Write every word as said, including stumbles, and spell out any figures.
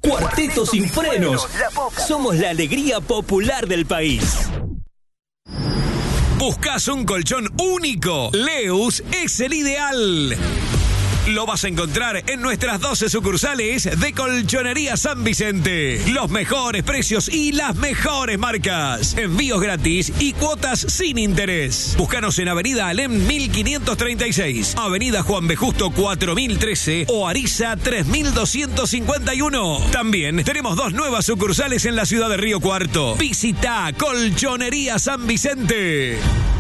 Cuarteto Sin Frenos. Somos la alegría popular del país. ¿Buscas un colchón único? Leus es el ideal. Lo vas a encontrar en nuestras doce sucursales de Colchonería San Vicente. Los mejores precios y las mejores marcas. Envíos gratis y cuotas sin interés. Búscanos en Avenida Alem mil quinientos treinta y seis, Avenida Juan B. Justo cuatro mil trece o Ariza tres mil doscientos cincuenta y uno. También tenemos dos nuevas sucursales en la ciudad de Río Cuarto. Visita Colchonería San Vicente.